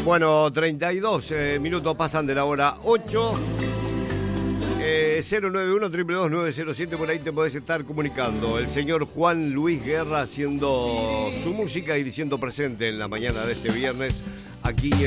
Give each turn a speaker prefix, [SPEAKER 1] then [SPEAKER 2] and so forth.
[SPEAKER 1] Bueno, 32 minutos pasan de la hora 8. 091-222-907, por ahí te podés estar comunicando. El señor Juan Luis Guerra haciendo su música y diciendo presente en la mañana de este viernes aquí en